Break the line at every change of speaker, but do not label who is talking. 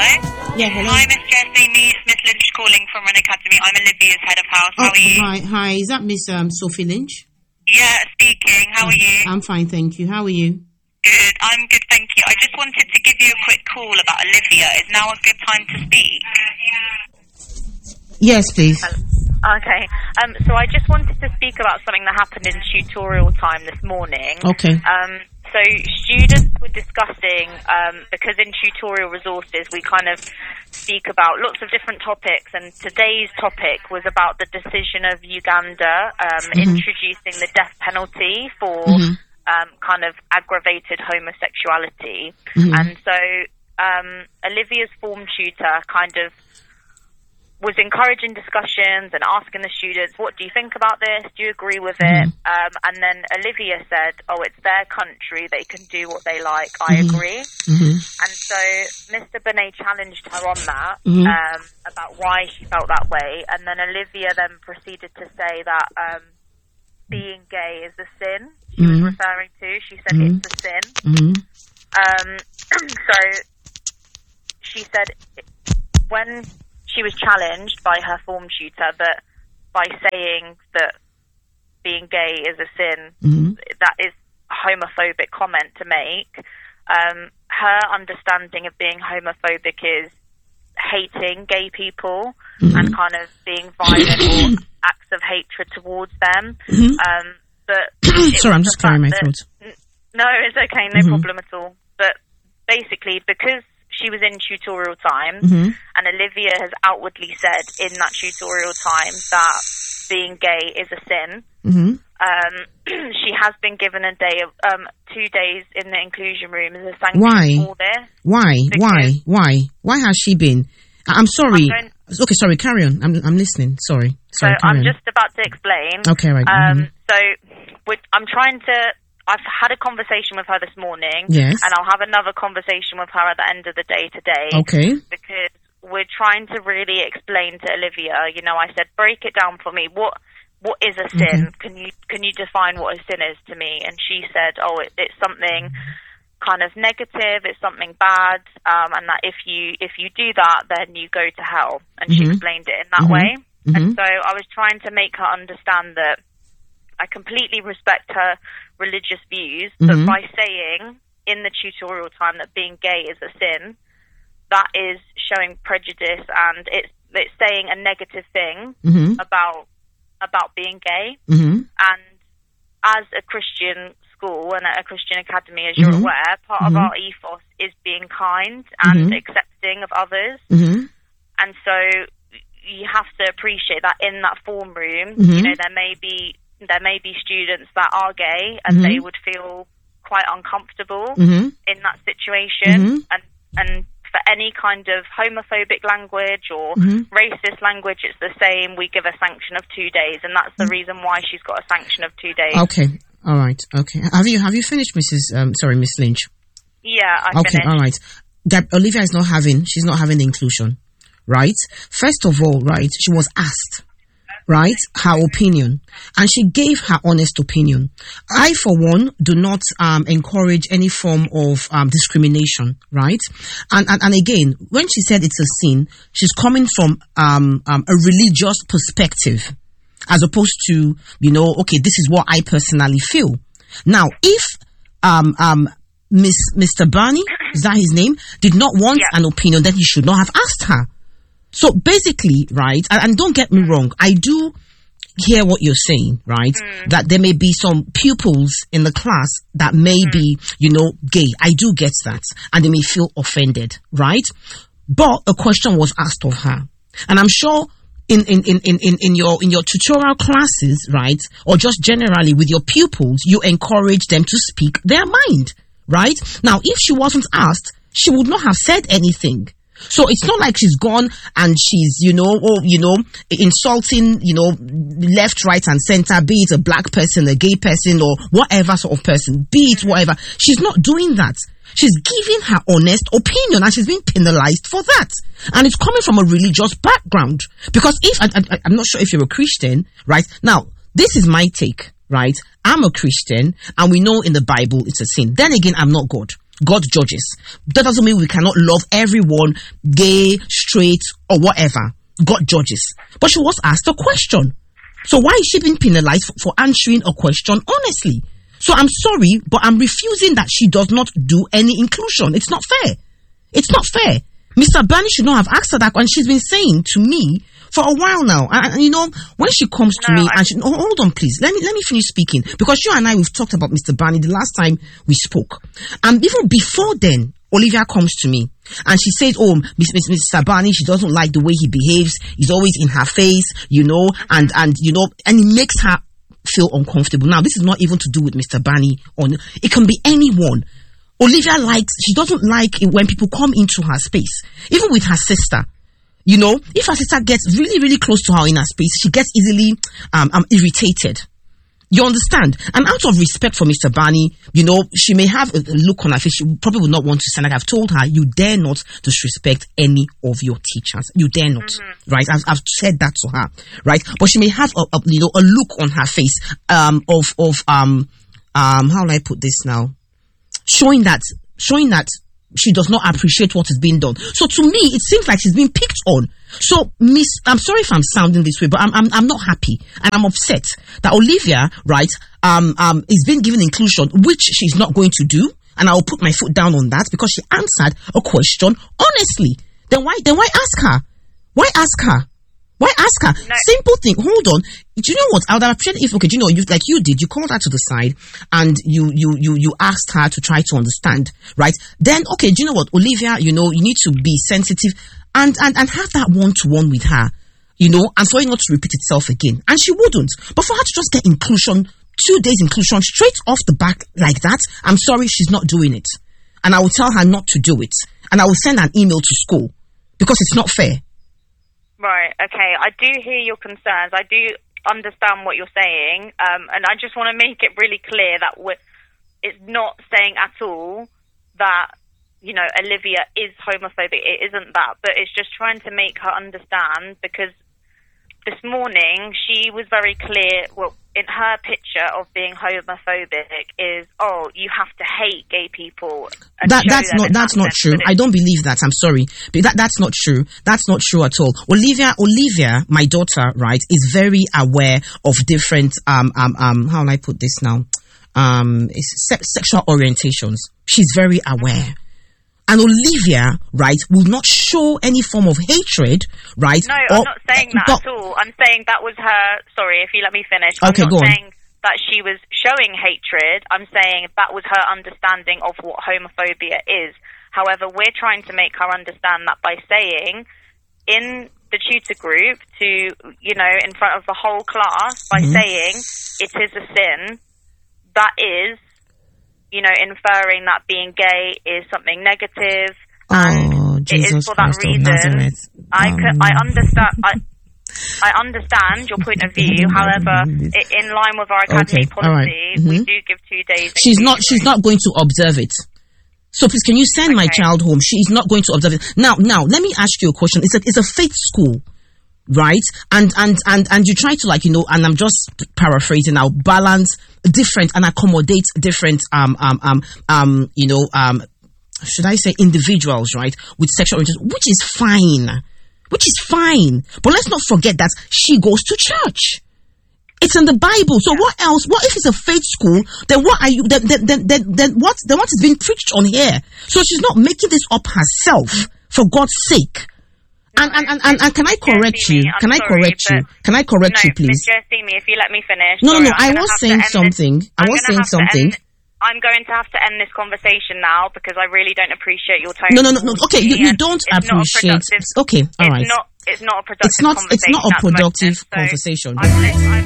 Yeah, hello.
Hi, Miss Jessie. Miss Lynch calling from Run Academy. I'm Olivia's head of house. How are you?
Hi. Is that Miss Sophie Lynch?
Yeah, speaking. How are you?
I'm fine, thank you. How are you?
Good. I'm good, thank you. I just wanted to give you a quick call about Olivia. Is now a good time to speak?
Yes, please.
Okay. So I just wanted to speak about something that happened in tutorial time this morning.
Okay.
So students were discussing, because in tutorial resources we kind of speak about lots of different topics, and today's topic was about the decision of Uganda introducing the death penalty for kind of aggravated homosexuality. And so Olivia's form tutor kind of was encouraging discussions and asking the students, what do you think about this? Do you agree with it? And then Olivia said, oh, it's their country. They can do what they like. I agree. And so Mr. Benet challenged her on that, about why she felt that way. And then Olivia then proceeded to say that being gay is a sin she was referring to. She said it's a sin. So she said when she was challenged by her form tutor that by saying that being gay is a sin, that is a homophobic comment to make. Her understanding of being homophobic is hating gay people and kind of being violent or acts of hatred towards them. But
sorry, I'm just clearing my throat.
No, it's okay, no problem at all. But basically, because she was in tutorial time, and Olivia has outwardly said in that tutorial time that being gay is a sin. She has been given a day of 2 days in the inclusion room as a sanction for this. Why has she been? I'm sorry. Okay, sorry. Carry on. I'm listening. Sorry. I'm just about to explain.
Okay, right.
So I'm trying to. I've had a conversation with her this morning,
yes,
and I'll have another conversation with her at the end of the day today.
Okay.
Because we're trying to really explain to Olivia. You know, I said, break it down for me. What is a sin? Can you define what a sin is to me? And she said, oh, it's something kind of negative. It's something bad, and that if you do that, then you go to hell. And she explained it in that way. And so I was trying to make her understand that I completely respect her religious views, but by saying in the tutorial time that being gay is a sin, that is showing prejudice, and it's saying a negative thing about being gay. And as a Christian school and at a Christian academy, as you're aware, part of our ethos is being kind and accepting of others. And so you have to appreciate that in that form room, you know, there may be students that are gay and they would feel quite uncomfortable in that situation, and for any kind of homophobic language or racist language, it's the same. We give a sanction of 2 days, and that's the reason why she's got a sanction of 2 days.
Okay, all right, okay. Have you finished, Miss Lynch?
Yeah, I finished.
Okay, all right. Olivia she's not having the inclusion, right? First of all, right, she was asked, right, her opinion, and she gave her honest opinion. I, for one, do not encourage any form of discrimination, right? And again, when she said it's a sin, she's coming from a religious perspective, as opposed to, you know, okay, this is what I personally feel. Now, if Mr. Barney, is that his name, did not want an opinion, then he should not have asked her. So basically, right, and don't get me wrong, I do hear what you're saying, right, that there may be some pupils in the class that may be, you know, gay. I do get that, and they may feel offended, right? But a question was asked of her, and I'm sure in your tutorial classes, right, or just generally with your pupils, you encourage them to speak their mind, right? Now, if she wasn't asked, she would not have said anything. So it's not like she's gone and she's, insulting, left, right, and center, be it a black person, a gay person, or whatever sort of person, be it whatever. She's not doing that. She's giving her honest opinion, and she's being penalized for that. And it's coming from a religious background. Because I'm not sure if you're a Christian, right? Now, this is my take, right? I'm a Christian, and we know in the Bible it's a sin. Then again, I'm not God. God judges. That doesn't mean we cannot love everyone, gay, straight, or whatever. God judges. But she was asked a question. So why is she being penalized for answering a question honestly? So I'm sorry, but I'm refusing that she does not do any inclusion. It's not fair. It's not fair. Mr. Bani should not have asked her that, and she's been saying to me for a while now. And you know, when she comes to me, and hold on, please. Let me finish speaking, because you and I, we've talked about Mr. Bani the last time we spoke. And even before then, Olivia comes to me and she says, "Oh, Mr. Bani, she doesn't like the way he behaves. He's always in her face, you know, and it makes her feel uncomfortable." Now, this is not even to do with Mr. Bani, it can be anyone. Olivia she doesn't like it when people come into her space, even with her sister. You know, if her sister gets really, really close to her in her space, she gets easily irritated. You understand? And out of respect for Mr. Bani, you know, she may have a look on her face. She probably would not want to stand. Like I've told her, you dare not disrespect any of your teachers. You dare not. Right? I've said that to her. Right? But she may have a look on her face how will I put this now? Showing that she does not appreciate what is being done. So to me, it seems like she's being picked on. So, I'm sorry if I'm sounding this way, but I'm not happy and I'm upset that Olivia, right, is being given inclusion, which she's not going to do, and I will put my foot down on that because she answered a question honestly. Then why ask her? Why ask her? Why ask her? No. Simple thing. Hold on. Do you know what? I would appreciate if, okay, do you know, you called her to the side and you asked her to try to understand, right? Then, okay, do you know what, Olivia, you know, you need to be sensitive and have that one-to-one with her, you know, and for it not to repeat itself again. And she wouldn't. But for her to just get inclusion, 2 days inclusion straight off the back like that, I'm sorry, she's not doing it. And I will tell her not to do it. And I will send an email to school because it's not fair.
Right, okay. I do hear your concerns. I do understand what you're saying. And I just want to make it really clear that it's not saying at all that, you know, Olivia is homophobic. It isn't that. But it's just trying to make her understand, because this morning she was very clear, well, in her picture of being homophobic is, oh, you have to hate gay people. That's not true. I don't believe that. I'm sorry. But that's not true. That's not true at all. Olivia, my daughter, right, is very aware of different, how will I put this now? Sexual orientations. She's very aware. And Olivia, right, will not show any form of hatred, right? No, I'm not saying that at all. I'm saying that was her, sorry, if you let me finish. Okay, I'm not saying that she was showing hatred. I'm saying that was her understanding of what homophobia is. However, we're trying to make her understand that by saying in the tutor group to, you know, in front of the whole class, by saying it is a sin, that is, you know, inferring that being gay is something negative. And Jesus it is for Christ that reason. I understand your point of view. However, in line with our academy policy, we do give 2 days.
She's not going to observe it. So please, can you send my child home? She is not going to observe it. Now, let me ask you a question. It's a faith school, right? And you try to, like, you know, and I'm just paraphrasing now, balance different and accommodate different, you know, should I say individuals, right, with sexual orientation, which is fine. But let's not forget that she goes to church. It's in the Bible. So what else? What if it's a faith school? Then what are you? Then what is being preached on here? So she's not making this up herself, for God's sake. And can I correct you? Can I correct you, please?
Just see me if you let me finish.
No. I was saying something.
I'm going to have to end this conversation now because I really don't appreciate your tone.
No. Okay, you don't appreciate. Okay, all right.
It's not a productive conversation.
It's not a productive conversation.